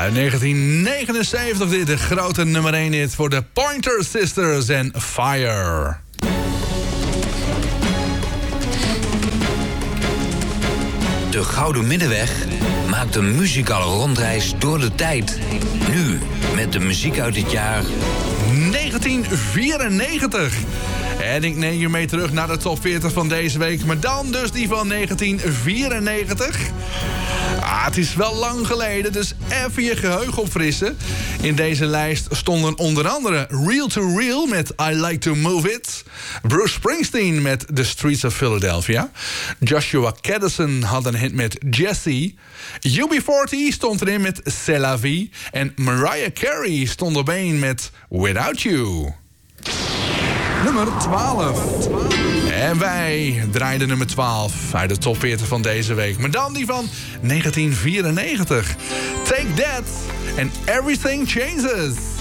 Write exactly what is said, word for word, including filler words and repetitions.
Uit negentien negenenzeventig dit, de grote nummer één hit voor de Pointer Sisters en Fire. De Gouden Middenweg maakt een muzikale rondreis door de tijd. Nu met de muziek uit het jaar negentien vierennegentig. En ik neem je mee terug naar de top veertig van deze week. Maar dan dus die van negentien vierennegentig. Ah, het is wel lang geleden, dus even je geheugen opfrissen. In deze lijst stonden onder andere Real to Real met I Like to Move It. Bruce Springsteen met The Streets of Philadelphia. Joshua Caddison had een hit met Jesse. U B veertig stond erin met C'est la vie. En Mariah Carey stond op één met Without You. Nummer twaalf. En wij draaiden nummer twaalf uit de top veertig van deze week. Maar dan die van negentien vierennegentig. Take That and Everything Changes.